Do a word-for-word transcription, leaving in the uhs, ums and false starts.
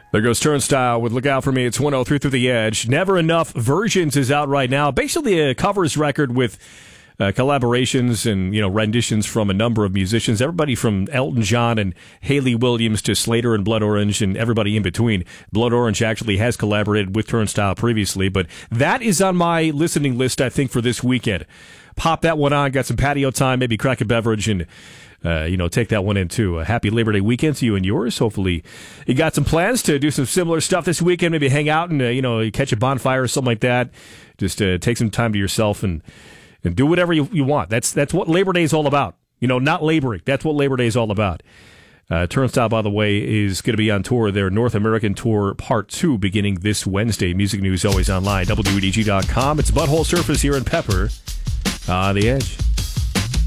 There goes Turnstile with Look Out For Me. It's one oh three Through the Edge. Never Enough Versions is out right now. Basically a covers record with uh, collaborations and, you know, renditions from a number of musicians. Everybody from Elton John and Hayley Williams to Slater and Blood Orange and everybody in between. Blood Orange actually has collaborated with Turnstile previously, but that is on my listening list, I think, for this weekend. Pop that one on, got some patio time, maybe crack a beverage and Uh, you know, take that one in, too. A happy Labor Day weekend to you and yours. Hopefully you got some plans to do some similar stuff this weekend. Maybe hang out and, uh, you know, catch a bonfire or something like that. Just uh, take some time to yourself and, and do whatever you, you want. That's that's what Labor Day is all about. You know, not laboring. That's what Labor Day is all about. Uh, Turnstile, by the way, is going to be on tour. Their North American Tour Part two beginning this Wednesday. Music news always online. W E D G dot com. It's Butthole Surface here in Pepper on the Edge.